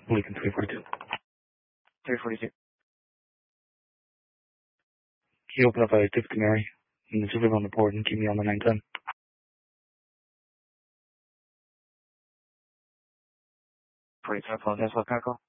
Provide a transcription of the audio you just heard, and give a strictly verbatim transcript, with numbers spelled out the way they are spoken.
Lincoln three forty-two. three forty-two. Can you open up a ticket to Mary and just live on the port and keep me on the nine ten? forty-two, I apologize. What kind of call?